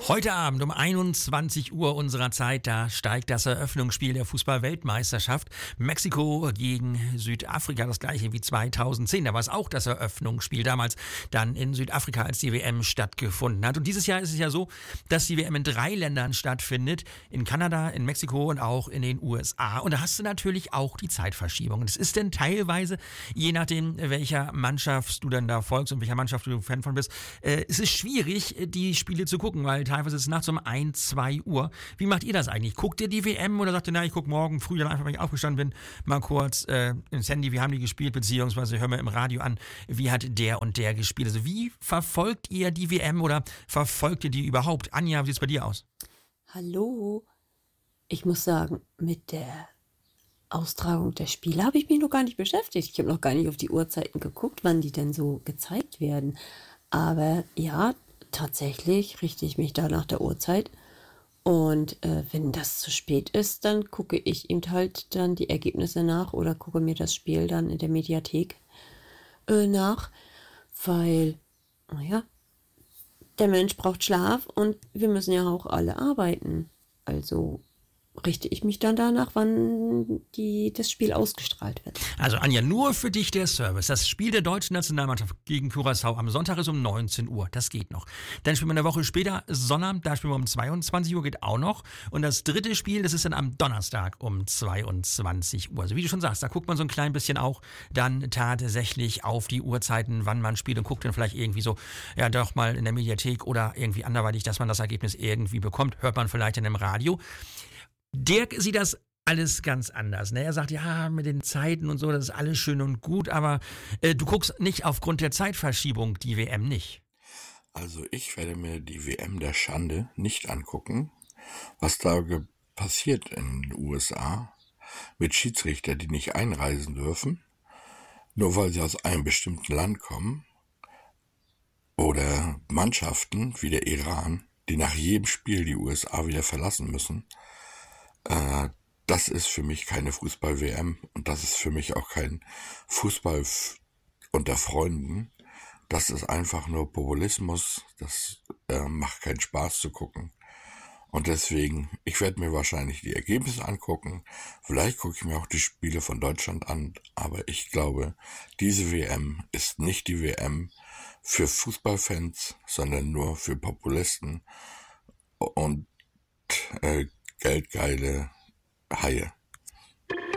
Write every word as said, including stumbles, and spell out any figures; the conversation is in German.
Heute Abend um einundzwanzig Uhr unserer Zeit, da steigt das Eröffnungsspiel der Fußball-Weltmeisterschaft. Mexiko gegen Südafrika, das gleiche wie zweitausendzehn. Da war es auch das Eröffnungsspiel, damals dann in Südafrika, als die W M stattgefunden hat. Und dieses Jahr ist es ja so, dass die W M in drei Ländern stattfindet. In Kanada, in Mexiko und auch in den U S A. Und da hast du natürlich auch die Zeitverschiebung. Und es ist denn teilweise, je nachdem, welcher Mannschaft du dann da folgst und welcher Mannschaft du Fan von bist, äh, es ist schwierig, die Spiele zu gucken, weil teilweise ist es nachts um eins, zwei Uhr. Wie macht ihr das eigentlich? Guckt ihr die W M oder sagt ihr, na, ich gucke morgen früh dann einfach, wenn ich aufgestanden bin, mal kurz äh, ins Handy, wie haben die gespielt, beziehungsweise hören wir im Radio an, wie hat der und der gespielt? Also wie verfolgt ihr die W M oder verfolgt ihr die überhaupt? Anja, wie sieht es bei dir aus? Hallo, ich muss sagen, mit der Austragung der Spiele habe ich mich noch gar nicht beschäftigt. Ich habe noch gar nicht auf die Uhrzeiten geguckt, wann die denn so gezeigt werden. Aber ja, tatsächlich richte ich mich da nach der Uhrzeit. Und äh, wenn das zu spät ist, dann gucke ich eben halt dann die Ergebnisse nach oder gucke mir das Spiel dann in der Mediathek äh, nach. Weil, naja, der Mensch braucht Schlaf und wir müssen ja auch alle arbeiten. Also richte ich mich dann danach, wann die, das Spiel ausgestrahlt wird. Also Anja, nur für dich der Service. Das Spiel der deutschen Nationalmannschaft gegen Curaçao am Sonntag ist um neunzehn Uhr. Das geht noch. Dann spielen wir eine Woche später, Sonnabend, da spielen wir um zweiundzwanzig Uhr, geht auch noch. Und das dritte Spiel, das ist dann am Donnerstag um zweiundzwanzig Uhr. Also wie du schon sagst, da guckt man so ein klein bisschen auch dann tatsächlich auf die Uhrzeiten, wann man spielt und guckt dann vielleicht irgendwie so, ja doch mal in der Mediathek oder irgendwie anderweitig, dass man das Ergebnis irgendwie bekommt. Hört man vielleicht in einem Radio. Dirk sieht das alles ganz anders. Ne? Er sagt, ja, mit den Zeiten und so, das ist alles schön und gut, aber äh, du guckst nicht aufgrund der Zeitverschiebung die W M nicht. Also ich werde mir die W M der Schande nicht angucken, was da ge- passiert in den U S A mit Schiedsrichter, die nicht einreisen dürfen, nur weil sie aus einem bestimmten Land kommen, oder Mannschaften wie der Iran, die nach jedem Spiel die U S A wieder verlassen müssen. Äh, das ist für mich keine Fußball-W M und das ist für mich auch kein Fußball f- unter Freunden. Das ist einfach nur Populismus, das äh, macht keinen Spaß zu gucken. Und deswegen, ich werde mir wahrscheinlich die Ergebnisse angucken, vielleicht gucke ich mir auch die Spiele von Deutschland an, aber ich glaube, diese W M ist nicht die W M für Fußballfans, sondern nur für Populisten und äh, geldgeile Haie.